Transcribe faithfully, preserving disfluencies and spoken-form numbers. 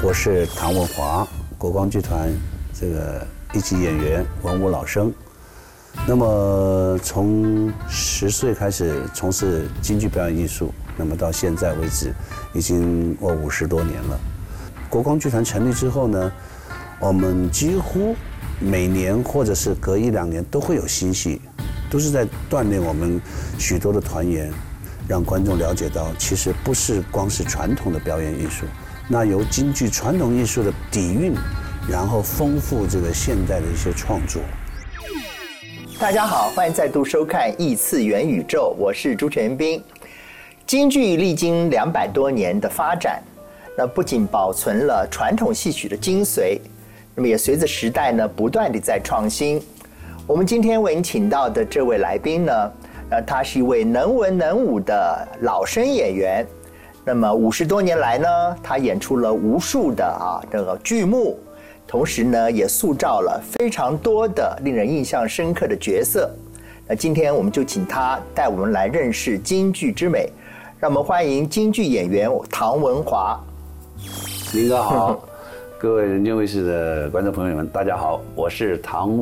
我是唐文华，国光剧团这个一级演员，文武老生。那么从十岁开始从事京剧表演艺术，那么到现在为止，已经我五十多年了。国光剧团成立之后呢，我们几乎每年或者是隔一两年都会有新戏，都是在锻炼我们许多的团员，让观众了解到，其实不是光是传统的表演艺术，那由京剧传统艺术的底蕴，然后丰富这个现代的一些创作。 大家好，欢迎再度收看《异次元宇宙》，我是朱全斌。京剧历经两百多年的发展，那不仅保存了传统戏曲的精髓，那么也随着时代呢不断地在创新。我们今天为您请到的这位来宾呢，呃，他是一位能文能武的老生演员。那么五十多年来呢，他演出了无数的啊这个剧目。同时呢，也塑造了非常多的令人印象深刻的角色。那今天我们就请他带我们来认识京剧之美，让我们欢迎京剧演员唐文华。 您哥好，各位人间卫视的观众朋友们，大家好，我是唐